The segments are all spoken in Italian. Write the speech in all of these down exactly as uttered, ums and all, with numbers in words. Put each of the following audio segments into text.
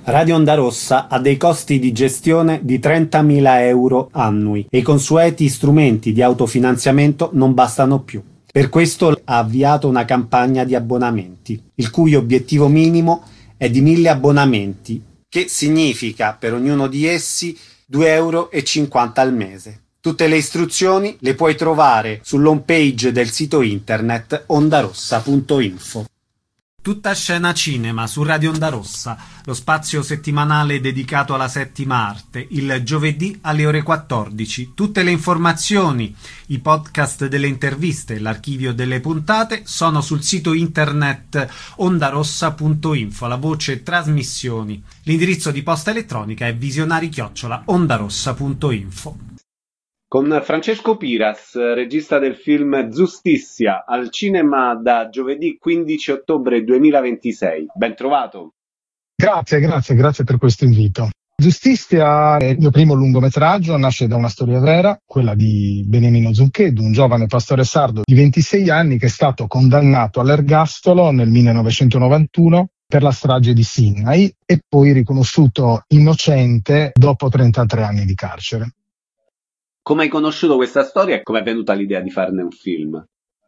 Radio Onda Rossa ha dei costi di gestione di trentamila euro annui e i consueti strumenti di autofinanziamento non bastano più. Per questo ha avviato una campagna di abbonamenti, il cui obiettivo minimo è di mille abbonamenti, che significa per ognuno di essi due euro e cinquanta al mese. Tutte le istruzioni le puoi trovare sull'home page del sito internet ondarossa punto info. Tutta scena cinema su Radio Onda Rossa, lo spazio settimanale dedicato alla settima arte, il giovedì alle ore quattordici. Tutte le informazioni, i podcast delle interviste, l'archivio delle puntate sono sul sito internet ondarossa punto info, la voce trasmissioni. L'indirizzo di posta elettronica è visionari chiocciola ondarossa punto info. Con Francesco Piras, regista del film Giustizia, al cinema da giovedì quindici ottobre duemilaventisei. Ben trovato. Grazie, grazie, grazie per questo invito. Giustizia è il mio primo lungometraggio, nasce da una storia vera, quella di Beniamino Zuncheddu, un giovane pastore sardo di ventisei anni che è stato condannato all'ergastolo nel millenovecentonovantuno per la strage di Sinai e poi riconosciuto innocente dopo trentatré anni di carcere. Come hai conosciuto questa storia e come è venuta l'idea di farne un film?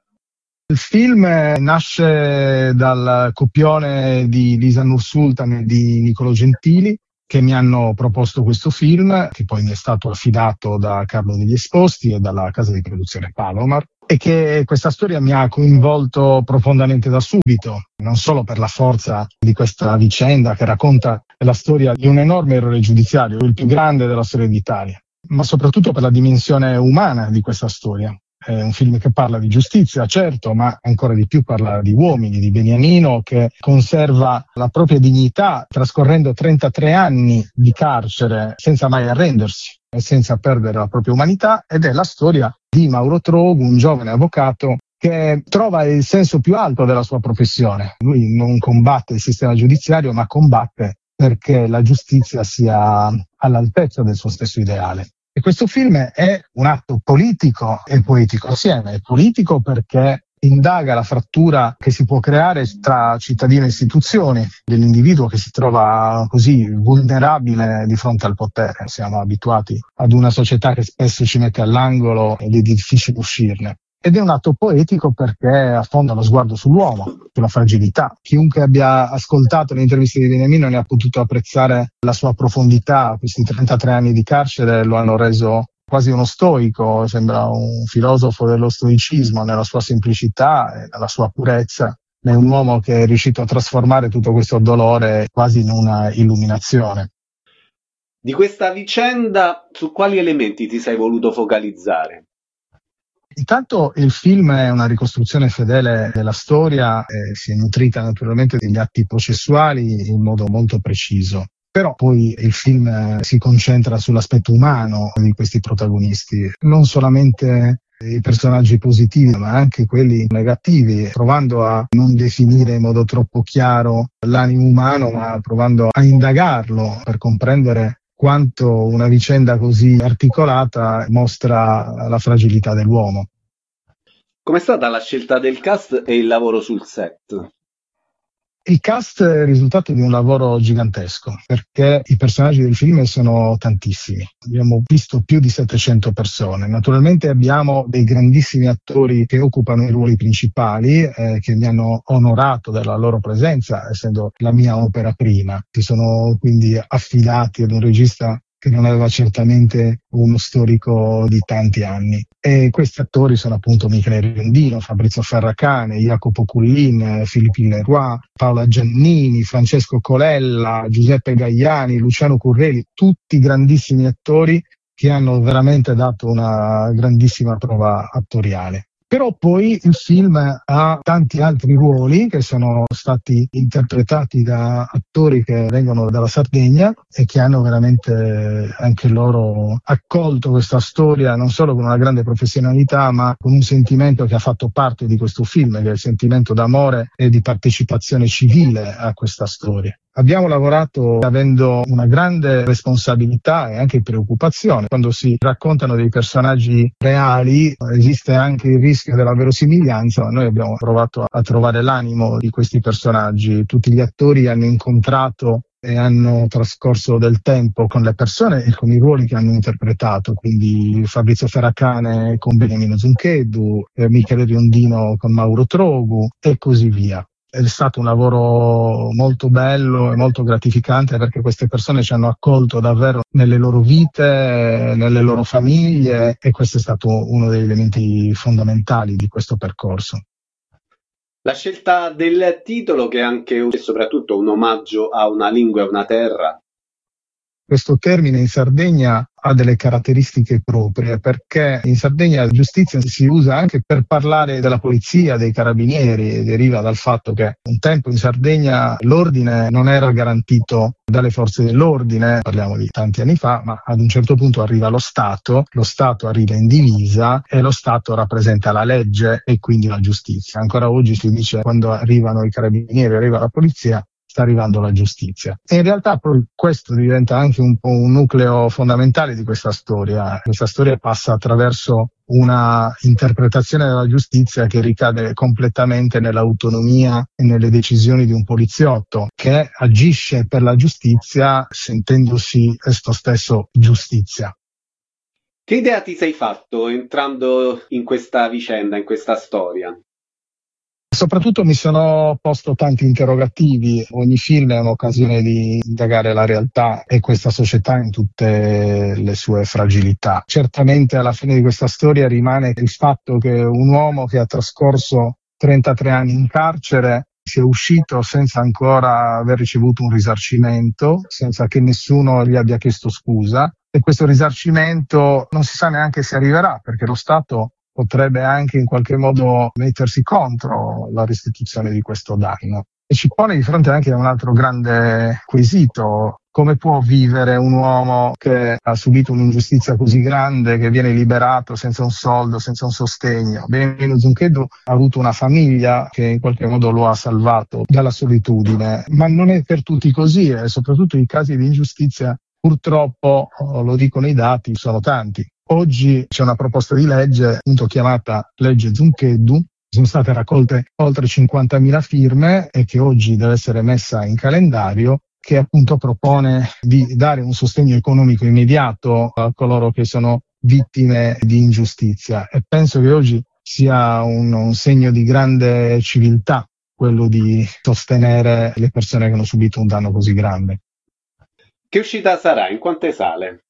Il film nasce dal copione di Lisa Nursultan e di Niccolò Gentili, che mi hanno proposto questo film, che poi mi è stato affidato da Carlo degli Esposti e dalla casa di produzione Palomar, e che questa storia mi ha coinvolto profondamente da subito, non solo per la forza di questa vicenda che racconta la storia di un enorme errore giudiziario, il più grande della storia d'Italia, ma soprattutto per la dimensione umana di questa storia. È un film che parla di giustizia, certo, ma ancora di più parla di uomini, di Beniamino che conserva la propria dignità trascorrendo trentatré anni di carcere senza mai arrendersi e senza perdere la propria umanità, ed è la storia di Mauro Trogu, un giovane avvocato che trova il senso più alto della sua professione. Lui non combatte il sistema giudiziario, ma combatte perché la giustizia sia all'altezza del suo stesso ideale. E questo film è un atto politico e poetico assieme. È politico perché indaga la frattura che si può creare tra cittadino e istituzioni, dell'individuo che si trova così vulnerabile di fronte al potere. Siamo abituati ad una società che spesso ci mette all'angolo ed è difficile uscirne. Ed è un atto poetico perché affonda lo sguardo sull'uomo, sulla fragilità. Chiunque abbia ascoltato le interviste di Beniamino ne ha potuto apprezzare la sua profondità. Questi trentatré anni di carcere lo hanno reso quasi uno stoico, sembra un filosofo dello stoicismo nella sua semplicità e nella sua purezza. È un uomo che è riuscito a trasformare tutto questo dolore quasi in una illuminazione. Di questa vicenda, su quali elementi ti sei voluto focalizzare? Intanto il film è una ricostruzione fedele della storia, e si è nutrita naturalmente degli atti processuali in modo molto preciso. Però poi il film si concentra sull'aspetto umano di questi protagonisti, non solamente i personaggi positivi, ma anche quelli negativi, provando a non definire in modo troppo chiaro l'animo umano, ma provando a indagarlo per comprendere quanto una vicenda così articolata mostra la fragilità dell'uomo. Com'è stata la scelta del cast e il lavoro sul set? Il cast è il risultato di un lavoro gigantesco, perché i personaggi del film sono tantissimi. Abbiamo visto più di settecento persone. Naturalmente abbiamo dei grandissimi attori che occupano i ruoli principali, eh, che mi hanno onorato della loro presenza, essendo la mia opera prima. Si sono quindi affidati ad un regista che non aveva certamente uno storico di tanti anni. E questi attori sono appunto Michele Riondino, Fabrizio Ferracane, Jacopo Cullin, Philippe Leroy, Paola Giannini, Francesco Colella, Giuseppe Gaiani, Luciano Currelli, tutti grandissimi attori che hanno veramente dato una grandissima prova attoriale. Però poi il film ha tanti altri ruoli che sono stati interpretati da attori che vengono dalla Sardegna e che hanno veramente anche loro accolto questa storia non solo con una grande professionalità, ma con un sentimento che ha fatto parte di questo film, che è il sentimento d'amore e di partecipazione civile a questa storia. Abbiamo lavorato avendo una grande responsabilità e anche preoccupazione. Quando si raccontano dei personaggi reali esiste anche il rischio della verosimiglianza, ma noi abbiamo provato a trovare l'animo di questi personaggi. Tutti gli attori hanno incontrato e hanno trascorso del tempo con le persone e con i ruoli che hanno interpretato, quindi Fabrizio Ferracane con Beniamino Zuncheddu, eh, Michele Riondino con Mauro Trogu e così via. È stato un lavoro molto bello e molto gratificante perché queste persone ci hanno accolto davvero nelle loro vite, nelle loro famiglie, e questo è stato uno degli elementi fondamentali di questo percorso. La scelta del titolo, che è anche e soprattutto un omaggio a una lingua e a una terra. Questo termine in Sardegna ha delle caratteristiche proprie, perché in Sardegna giustizia si usa anche per parlare della polizia, dei carabinieri, e deriva dal fatto che un tempo in Sardegna l'ordine non era garantito dalle forze dell'ordine, parliamo di tanti anni fa, ma ad un certo punto arriva lo Stato, lo Stato arriva in divisa e lo Stato rappresenta la legge e quindi la giustizia. Ancora oggi si dice quando arrivano i carabinieri, arriva la polizia, sta arrivando la giustizia. E in realtà poi questo diventa anche un po' un nucleo fondamentale di questa storia. Questa storia passa attraverso una interpretazione della giustizia che ricade completamente nell'autonomia e nelle decisioni di un poliziotto che agisce per la giustizia sentendosi esso stesso giustizia. Che idea ti sei fatto entrando in questa vicenda, in questa storia? Soprattutto mi sono posto tanti interrogativi. Ogni film è un'occasione di indagare la realtà e questa società in tutte le sue fragilità. Certamente alla fine di questa storia rimane il fatto che un uomo che ha trascorso trentatré anni in carcere sia uscito senza ancora aver ricevuto un risarcimento, senza che nessuno gli abbia chiesto scusa, e questo risarcimento non si sa neanche se arriverà, perché lo Stato potrebbe anche in qualche modo mettersi contro la restituzione di questo danno. E ci pone di fronte anche a un altro grande quesito: come può vivere un uomo che ha subito un'ingiustizia così grande, che viene liberato senza un soldo, senza un sostegno? Beniamino Zuncheddu ha avuto una famiglia che in qualche modo lo ha salvato dalla solitudine, ma non è per tutti così, e soprattutto i casi di ingiustizia, purtroppo, lo dicono i dati, sono tanti. Oggi c'è una proposta di legge appunto chiamata legge Zuncheddu. Sono state raccolte oltre cinquantamila firme e che oggi deve essere messa in calendario, che appunto propone di dare un sostegno economico immediato a coloro che sono vittime di ingiustizia, e penso che oggi sia un, un segno di grande civiltà quello di sostenere le persone che hanno subito un danno così grande. Che uscita sarà? In quante sale?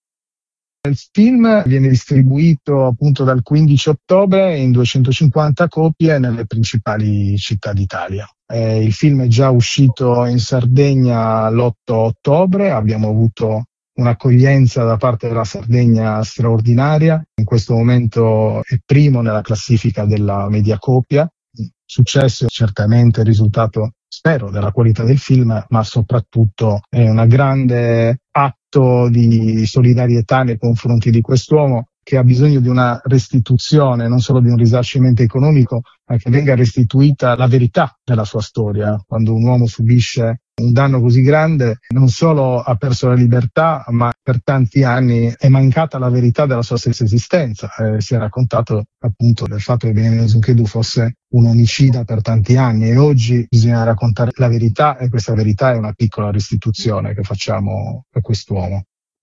Il film viene distribuito appunto dal quindici ottobre in duecentocinquanta copie nelle principali città d'Italia. Eh, il film è già uscito in Sardegna l'otto ottobre, abbiamo avuto un'accoglienza da parte della Sardegna straordinaria. In questo momento è primo nella classifica della Mediacopia. Successo certamente il risultato, spero, della qualità del film, ma soprattutto è una grande atto di solidarietà nei confronti di quest'uomo che ha bisogno di una restituzione, non solo di un risarcimento economico, ma che venga restituita la verità della sua storia. Quando un uomo subisce un danno così grande, non solo ha perso la libertà, ma per tanti anni è mancata la verità della sua stessa esistenza. Eh, si è raccontato appunto del fatto che Beniamino Zuncheddu fosse un omicida per tanti anni, e oggi bisogna raccontare la verità, e questa verità è una piccola restituzione che facciamo a quest'uomo.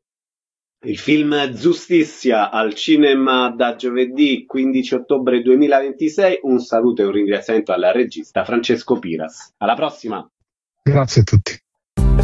Il film Giustizia al cinema da giovedì quindici ottobre duemilaventisei. Un saluto e un ringraziamento al regista Francesco Piras. Alla prossima! Grazie a tutti.